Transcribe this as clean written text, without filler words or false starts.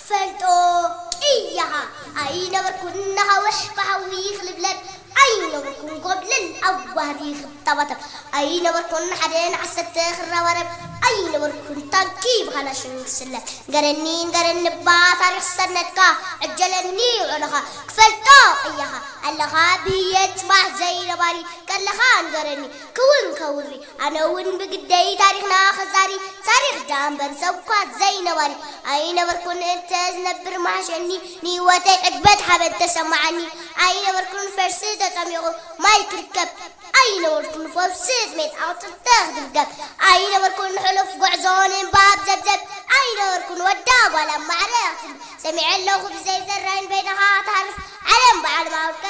كفلتو إياها أين بركنها وشبها ويخلب لك أين بركن قبل الأوه دي خطبتك أين بركن حدين عسد خرورب أين بركن تنكيب خلا شنسلة قرن با تاريخ سنتك عجلني وعنها كفلتو إياها اللغا بيت ما زي نباري كاللغان قرني كوري أنا وين بقدي تاريخنا خزاري تاريخ جامبر سوقات زي نباري أين بركن أنت نبر معشني نيوتي عقبت حبت تسمعني أين بركن فرسيدة تميغو ما يتركب أين بركن فرسيد ميت عطر تاخد القب أين بركن حلف قعزون باب زبزب أين بركن وداب ولا معرفت سمع اللغو بزي زرين بينها تعرف علم بعد ما